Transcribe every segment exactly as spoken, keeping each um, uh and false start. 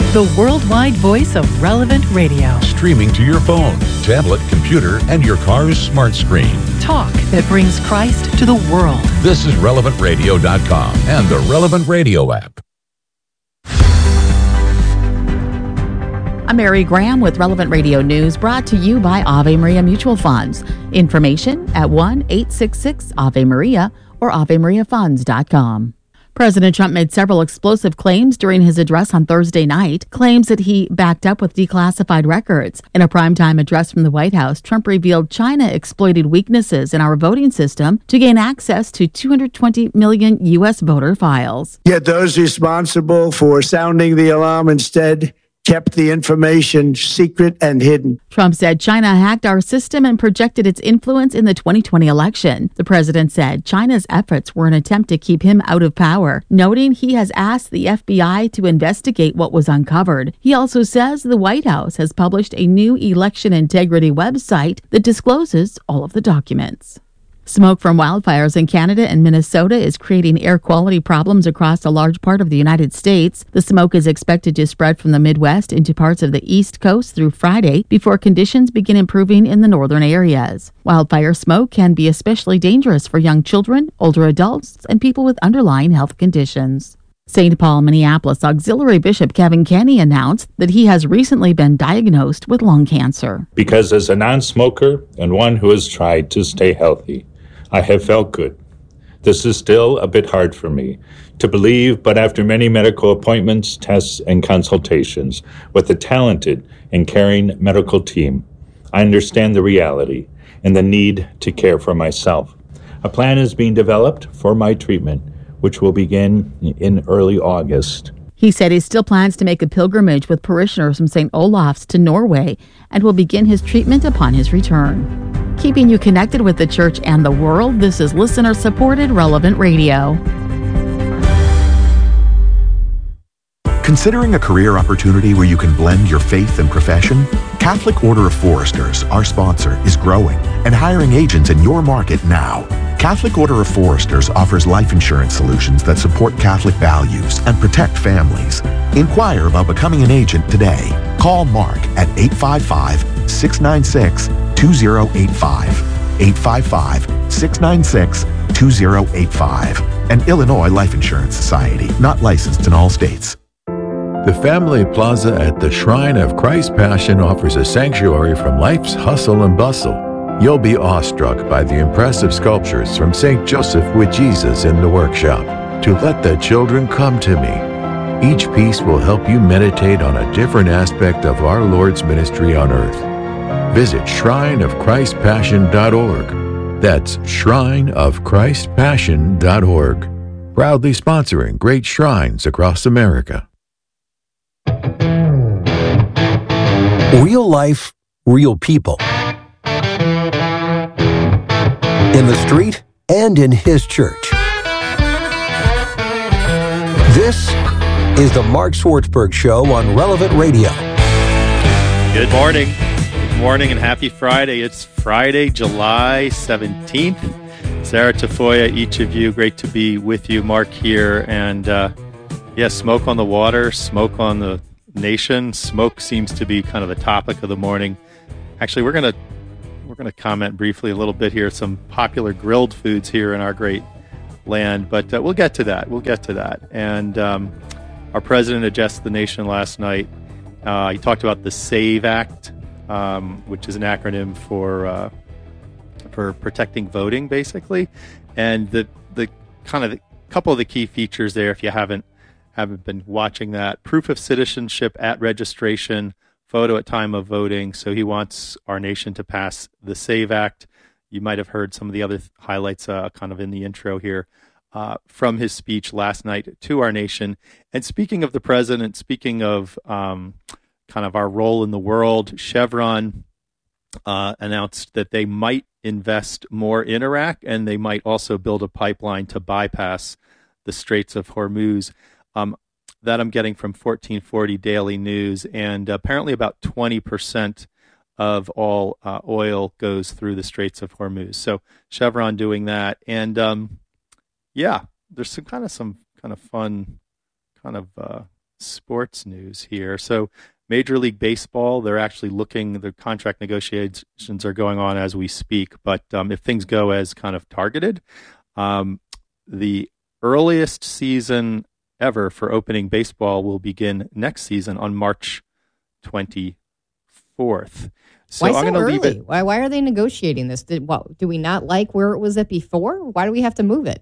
the worldwide voice of Relevant Radio. Streaming to your phone, tablet, computer, and your car's smart screen. Talk that brings Christ to the world. This is relevant radio dot com and the Relevant Radio app. I'm Mary Graham with Relevant Radio News, brought to you by Ave Maria Mutual Funds. Information at one eight six six Ave Maria or ave maria funds dot com. President Trump made several explosive claims during his address on Thursday night, claims that he backed up with declassified records. In a primetime address from the White House, Trump revealed China exploited weaknesses in our voting system to gain access to two hundred twenty million U S voter files. Yet those responsible for sounding the alarm instead kept the information secret and hidden. Trump said China hacked our system and projected its influence in the twenty twenty election. The president said China's efforts were an attempt to keep him out of power, noting he has asked the F B I to investigate what was uncovered. He also says the White House has published a new election integrity website that discloses all of the documents. Smoke from wildfires in Canada and Minnesota is creating air quality problems across a large part of the United States. The smoke is expected to spread from the Midwest into parts of the East Coast through Friday before conditions begin improving in the northern areas. Wildfire smoke can be especially dangerous for young children, older adults, and people with underlying health conditions. Saint Paul, Minneapolis Auxiliary Bishop Kevin Kenny announced that he has recently been diagnosed with lung cancer. Because as a non-smoker and one who has tried to stay healthy, I have felt good. This is still a bit hard for me to believe, but after many medical appointments, tests, and consultations with a talented and caring medical team, I understand the reality and the need to care for myself. A plan is being developed for my treatment, which will begin in early August. He said he still plans to make a pilgrimage with parishioners from Saint Olaf's to Norway and will begin his treatment upon his return. Keeping you connected with the church and the world, this is listener-supported Relevant Radio. Considering a career opportunity where you can blend your faith and profession? Catholic Order of Foresters, our sponsor, is growing and hiring agents in your market now. Catholic Order of Foresters offers life insurance solutions that support Catholic values and protect families. Inquire about becoming an agent today. Call Mark at eight five five, six nine six, two zero eight five, eight five five, six nine six, two zero eight five. An Illinois Life Insurance Society, not licensed in all states. The Family Plaza at the Shrine of Christ's Passion offers a sanctuary from life's hustle and bustle. You'll be awestruck by the impressive sculptures from Saint Joseph with Jesus in the workshop, To Let the Children Come to Me. Each piece will help you meditate on a different aspect of our Lord's ministry on earth. Visit shrine of christ passion dot org. That's shrine of christ passion dot org. Proudly sponsoring great shrines across America. Real life, real people. In the street and in his church. This is the Mark Swartzberg Show on Relevant Radio. Good morning. Good morning and happy Friday. It's Friday, July seventeenth. Sarah Tafoya, each of you, great to be with you. Mark here. And uh, yeah, smoke on the water, smoke on the nation. Smoke seems to be kind of the topic of the morning. Actually, we're going to We're going to comment briefly a little bit here, some popular grilled foods here in our great land, but uh, we'll get to that. We'll get to that. And um, our president addressed the nation last night. Uh, he talked about the SAVE Act, um, which is an acronym for uh, for protecting voting, basically. And the the kind of the, couple of the key features there, if you haven't haven't been watching that: proof of citizenship at registration, photo at time of voting. So he wants our nation to pass the SAVE Act. You might have heard some of the other th- highlights uh, kind of in the intro here uh, from his speech last night to our nation. And speaking of the president, speaking of um, kind of our role in the world, Chevron uh, announced that they might invest more in Iraq, and they might also build a pipeline to bypass the Straits of Hormuz. Um, that I'm getting from fourteen forty Daily News, and apparently about twenty percent of all uh, oil goes through the Straits of Hormuz. So Chevron doing that, and um, yeah, there's some kind of some kind of fun kind of uh, sports news here. So Major League Baseball, they're actually looking, the contract negotiations are going on as we speak. But um, if things go as kind of targeted, um, the earliest season ever for opening baseball will begin next season on March twenty-fourth. So why I'm so going to early? leave it. Why, why are they negotiating this? Did, what, do we not like where it was at before? Why do we have to move it?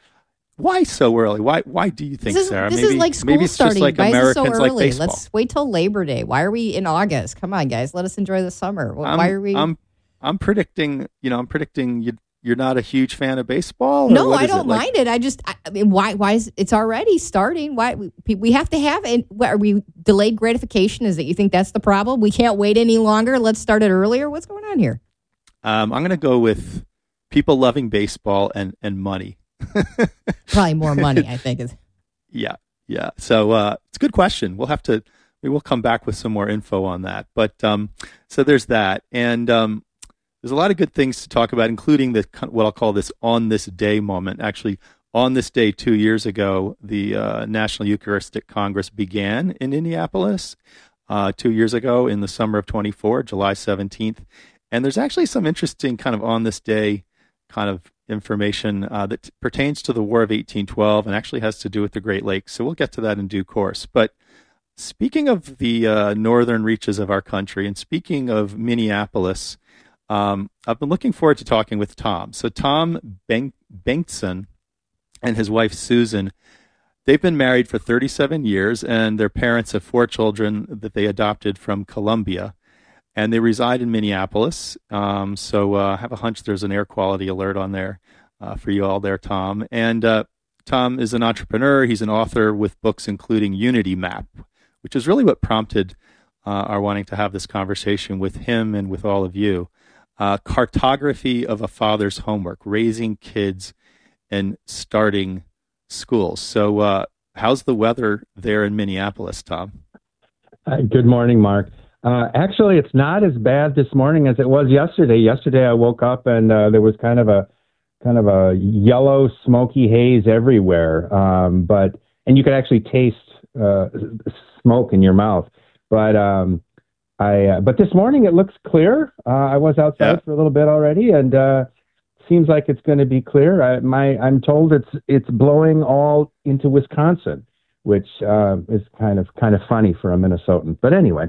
Why so early? Why Why do you think, this is, Sarah? This maybe, is like school maybe it's starting. just like Why is it Americans so like early? baseball. Let's wait till Labor Day. Why are we in August? Come on, guys. Let us enjoy the summer. Why I'm, are we? I'm I'm predicting. You know, I'm predicting you. You're not a huge fan of baseball. Or No, what I is don't it? Like, mind it. I just, I, I mean, why? Why is it's already starting? Why we, we have to have it? What, are we delayed gratification? Is that you think that's the problem? We can't wait any longer. Let's start it earlier. What's going on here? Um, I'm going to go with people loving baseball and and money. Probably more money, I think. Is Yeah, yeah. So uh, it's a good question. We'll have to. We will come back with some more info on that. But um, so there's that, and um, there's a lot of good things to talk about, including the what I'll call this on this day moment. Actually, on this day two years ago, the uh, National Eucharistic Congress began in Indianapolis. Uh, two years ago, in the summer of twenty-four, July seventeenth, and there's actually some interesting kind of on this day kind of information uh, that t- pertains to the War of eighteen twelve and actually has to do with the Great Lakes. So we'll get to that in due course. But speaking of the uh, northern reaches of our country, and speaking of Minneapolis, um, I've been looking forward to talking with Tom. So Tom Benk- Bengtson and his wife Susan, they've been married for thirty-seven years, and their parents have four children that they adopted from Colombia. And they reside in Minneapolis. Um, so uh, I have a hunch there's an air quality alert on there uh, for you all there, Tom. And uh, Tom is an entrepreneur. He's an author with books including Unity Map, which is really what prompted uh, our wanting to have this conversation with him and with all of you. Uh, Cartography of a Father's Homework, Raising Kids and Starting Schools. So uh, how's the weather there in Minneapolis, Tom? Uh, good morning, Mark. Uh, actually, it's not as bad this morning as it was yesterday. Yesterday, I woke up and uh, there was kind of a kind of a yellow, smoky haze everywhere. Um, but and you could actually taste uh, smoke in your mouth. But um, I uh, but this morning it looks clear. Uh, I was outside yeah. for a little bit already, and uh, seems like it's going to be clear. I, my I'm told it's it's blowing all into Wisconsin, which uh, is kind of kind of funny for a Minnesotan. But anyway.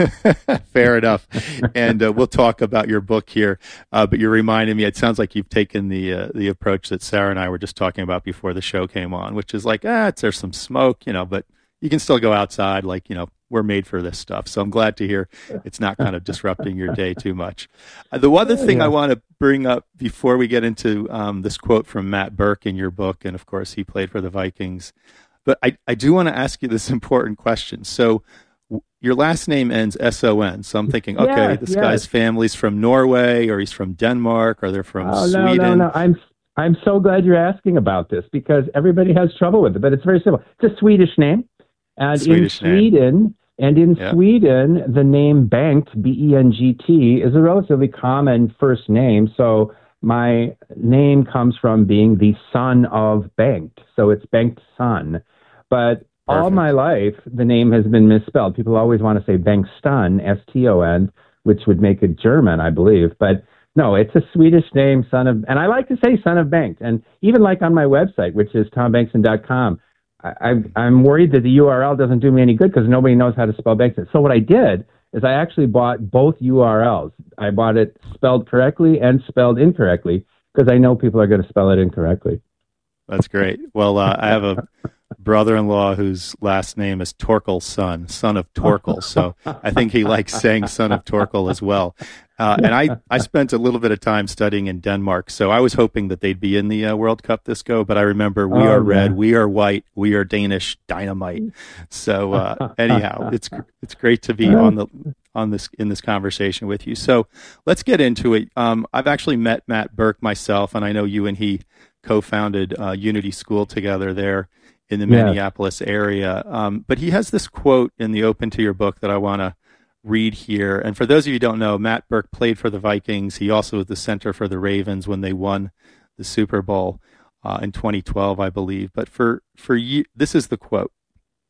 Fair enough. And uh, we'll talk about your book here. Uh, but you're reminding me, it sounds like you've taken the uh, the approach that Sarah and I were just talking about before the show came on, which is like, ah, it's, there's some smoke, you know, but you can still go outside. Like, you know, we're made for this stuff. So I'm glad to hear it's not kind of disrupting your day too much. Uh, the other thing yeah. I want to bring up before we get into um, this quote from Matt Birk in your book, and of course he played for the Vikings, but I, I do want to ask you this important question. So w- your last name ends S O N. So I'm thinking, okay, yes, this yes. guy's family's from Norway, or he's from Denmark, or they're from oh, Sweden. No, no, no. I'm, I'm so glad you're asking about this because everybody has trouble with it, but it's very simple. It's a Swedish name. And Swedish in Sweden, name. and in yeah. Sweden, the name Bengt, B E N G T, is a relatively common first name. So my name comes from being the son of Bengt. So it's Bengt's son. But Perfect. All my life, the name has been misspelled. People always want to say Bengtsson, S T O N, which would make it German, I believe. But no, it's a Swedish name, son of, and I like to say son of Bengt. And even like on my website, which is tom bengtson dot com, I, I'm worried that the U R L doesn't do me any good because nobody knows how to spell Bengtson. So what I did is I actually bought both U R Ls. I bought it spelled correctly and spelled incorrectly because I know people are going to spell it incorrectly. That's great. Well, uh, I have a brother-in-law whose last name is Torkelson, son of Torkel. So I think he likes saying son of Torkel as well. Uh, and I, I spent a little bit of time studying in Denmark, so I was hoping that they'd be in the uh, World Cup this go. But I remember we oh, are red, yeah. we are white, we are Danish dynamite. So uh, anyhow, it's it's great to be on the on this in this conversation with you. So let's get into it. Um, I've actually met Matt Birk myself, and I know you and he co-founded uh, Unity School together there in the yes. Minneapolis area. Um, but he has this quote in the open to your book that I want to read here. And for those of you who don't know, Matt Birk played for the Vikings. He also was the center for the Ravens when they won the Super Bowl uh, in twenty twelve, I believe. But for, for you, this is the quote.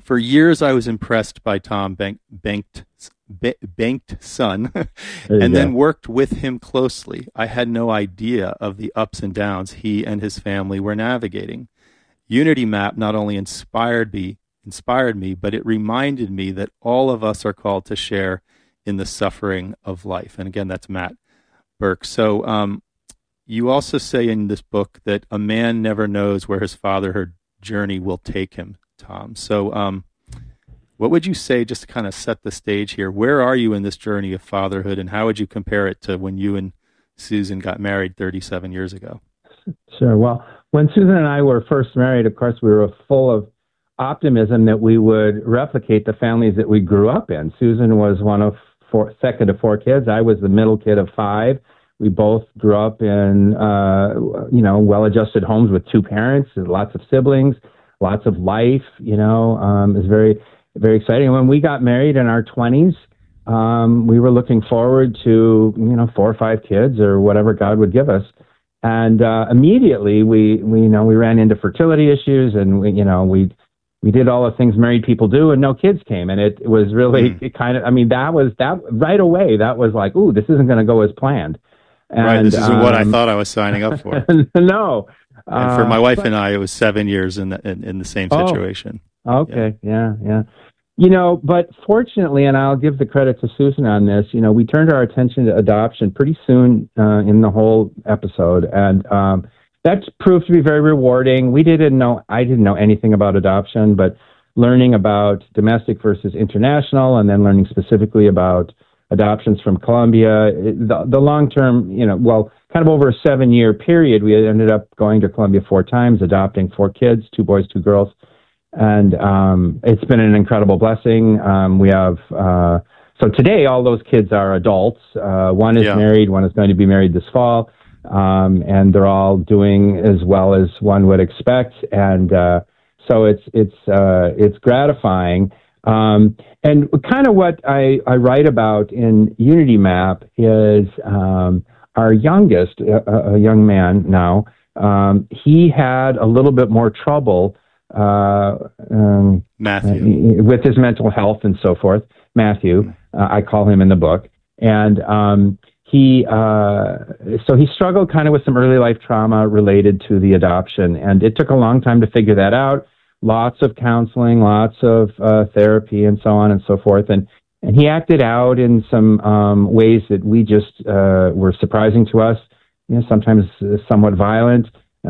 For years, I was impressed by Tom Bank, Banked, Banked son, and then worked with him closely. I had no idea of the ups and downs he and his family were navigating. Unity Map not only inspired me, inspired me, but it reminded me that all of us are called to share in the suffering of life. And again, that's Matt Burke. So um, you also say in this book that a man never knows where his fatherhood journey will take him, Tom. So um, what would you say, just to kind of set the stage here, where are you in this journey of fatherhood, and how would you compare it to when you and Susan got married thirty-seven years ago? Sure. Well, when Susan and I were first married, of course, we were full of optimism that we would replicate the families that we grew up in. Susan was one of four, second of four kids. I was the middle kid of five. We both grew up in, uh, you know, well-adjusted homes with two parents, and lots of siblings, lots of life. You know, um, it's very, very exciting. When we got married in our twenties, um, we were looking forward to, you know, four or five kids or whatever God would give us. And uh, immediately we, we, you know, we ran into fertility issues, and we, you know, we we did all the things married people do, and no kids came. And it, it was really mm. it kind of, I mean, that was that right away. That was like, ooh, this isn't going to go as planned. And, right, this isn't um, what I thought I was signing up for. No. And for my uh, wife but, and I, it was seven years in the in, in the same situation. Oh, okay, yeah. yeah, yeah. You know, but fortunately, and I'll give the credit to Susan on this, you know, we turned our attention to adoption pretty soon uh, in the whole episode. And um, that proved to be very rewarding. We didn't know, I didn't know anything about adoption, but learning about domestic versus international, and then learning specifically about adoptions from Colombia, the, the long-term, you know, well, kind of over a seven-year period, we ended up going to Colombia four times, adopting four kids, two boys, two girls. And um, it's been an incredible blessing. Um, we have, uh, so today all those kids are adults. Uh, one is yeah. married, one is going to be married this fall. Um, and they're all doing as well as one would expect. And uh, so it's, it's, uh, it's gratifying. Um, and kind of what I, I write about in Unity Map is um, our youngest, a, a young man now, um, he had a little bit more trouble uh, um, Matthew. Uh, with his mental health and so forth. Matthew, uh, I call him in the book. And um, he, uh, so he struggled kind of with some early life trauma related to the adoption. And it took a long time to figure that out. Lots of counseling, lots of uh, therapy, and so on and so forth. And and he acted out in some um, ways that we just uh, were surprising to us. You know, sometimes somewhat violent.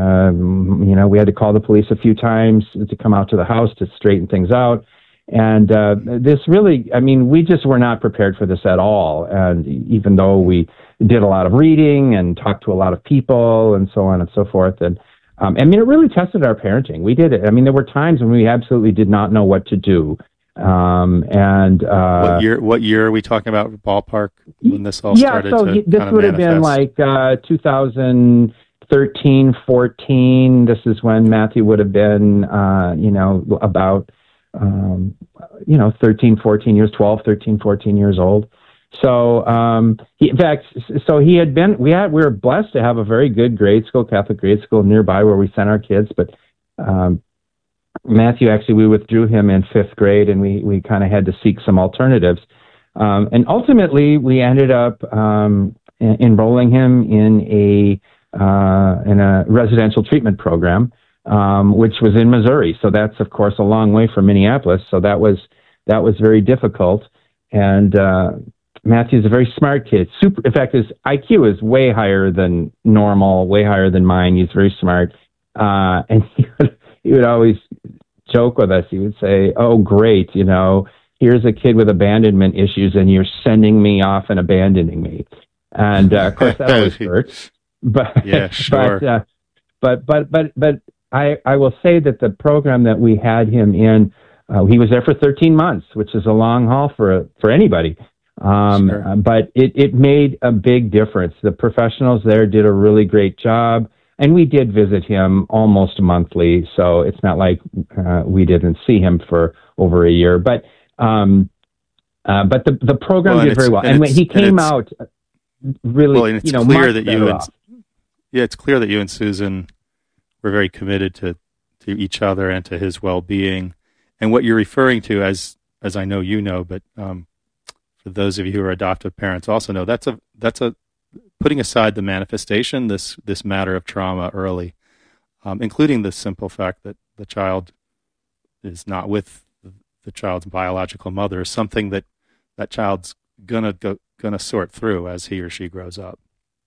Um, you know, we had to call the police a few times to come out to the house to straighten things out. And uh, this really, I mean, we just were not prepared for this at all. And even though we did a lot of reading and talked to a lot of people and so on and so forth, and Um, I mean, it really tested our parenting. We did it. I mean, there were times when we absolutely did not know what to do. Um, and uh, what year? What year are we talking about? Ballpark when this all yeah, started? Yeah, so to he, this kind of would have been like uh, two thousand thirteen, fourteen. This is when Matthew would have been, uh, you know, about, um, you know, thirteen, fourteen years, twelve, thirteen, fourteen years old. So, um, he, in fact, so he had been, we had, we were blessed to have a very good grade school, Catholic grade school nearby where we sent our kids. But, um, Matthew, actually, we withdrew him in fifth grade, and we, we kind of had to seek some alternatives. Um, and ultimately we ended up, um, en- enrolling him in a, uh, in a residential treatment program, um, which was in Missouri. So that's, of course, a long way from Minneapolis. So that was, that was very difficult. And, uh, Matthew's a very smart kid. Super. In fact, his I Q is way higher than normal, way higher than mine. He's very smart. Uh, and he would, he would always joke with us. He would say, oh, great, you know, here's a kid with abandonment issues, and you're sending me off and abandoning me. And, uh, of course, that always hurts. But, yeah, sure. But, uh, but, but, but, but I, I will say that the program that we had him in, uh, he was there for thirteen months, which is a long haul for, for anybody. Um, sure. uh, but it, it made a big difference. The professionals there did a really great job, and we did visit him almost monthly. So it's not like uh, we didn't see him for over a year, but, um, uh, but the, the program well, did very well. And, and when he came out really, well, and it's you know, clear that you and, off. yeah, it's clear that you and Susan were very committed to, to each other and to his well-being. and what you're referring to, as as I know you know, but um, for those of you who are adoptive parents also know, that's a that's a putting aside the manifestation, this this matter of trauma early, um, including the simple fact that the child is not with the child's biological mother, is something that that child's gonna go gonna sort through as he or she grows up.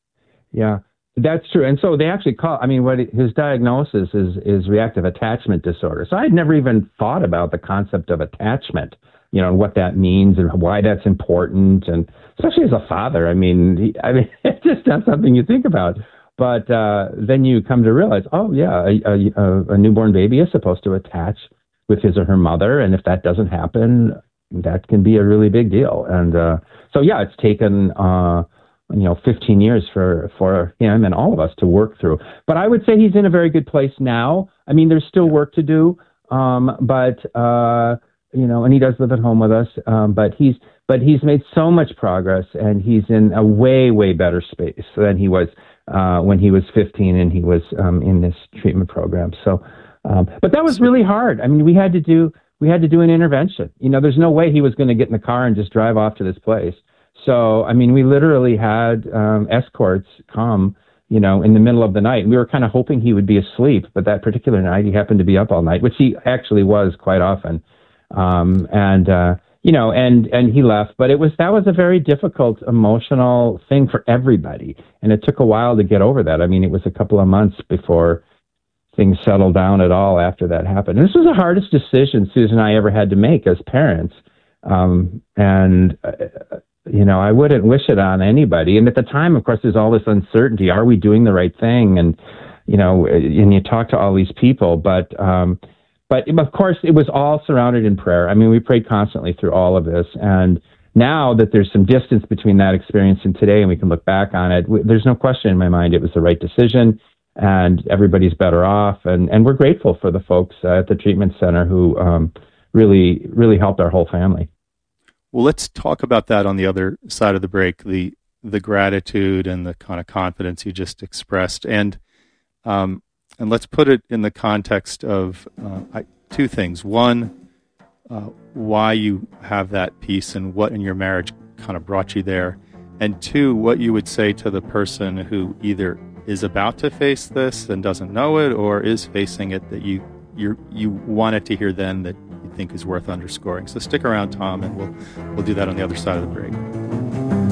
Yeah, that's true. And so they actually call, I mean, what it, his diagnosis is, is reactive attachment disorder. So I had never even thought about the concept of attachment, you know, and what that means and why that's important. And especially as a father, I mean, he, I mean, it's just not something you think about. But uh, then you come to realize, oh, yeah, a, a, a newborn baby is supposed to attach with his or her mother. And if that doesn't happen, that can be a really big deal. And uh, so, yeah, it's taken, uh, you know, fifteen years for, for him and all of us to work through. But I would say he's in a very good place now. I mean, there's still work to do, um, but, uh, you know, and he does live at home with us, um, but he's but he's made so much progress, and he's in a way, way better space than he was uh, when he was fifteen and he was um, in this treatment program. So, um, but that was really hard. I mean, we had to do we had to do an intervention. You know, there's no way he was going to get in the car and just drive off to this place. So, I mean, we literally had um, escorts come, you know, in the middle of the night. We were kind of hoping he would be asleep, but that particular night he happened to be up all night, which he actually was quite often. Um, and, uh, you know, and, and he left, but it was, that was a very difficult emotional thing for everybody. And it took a while to get over that. I mean, it was a couple of months before things settled down at all after that happened. And this was the hardest decision Susan and I ever had to make as parents. Um, and, uh, you know, I wouldn't wish it on anybody. And at the time, of course, there's all this uncertainty. Are we doing the right thing? And, you know, and you talk to all these people, but, um, but of course, it was all surrounded in prayer. I mean, we prayed constantly through all of this. And now that there's some distance between that experience and today, and we can look back on it, there's no question in my mind it was the right decision, and everybody's better off. And, and we're grateful for the folks uh, at the treatment center who um, really, really helped our whole family. Well, let's talk about that on the other side of the break, the the gratitude and the kind of confidence you just expressed. And um, and let's put it in the context of uh, I, two things. One, uh, why you have that peace and what in your marriage kind of brought you there. And two, what you would say to the person who either is about to face this and doesn't know it, or is facing it, that you you you wanted to hear then that you think is worth underscoring. So stick around, Tom, and we'll we'll do that on the other side of the break.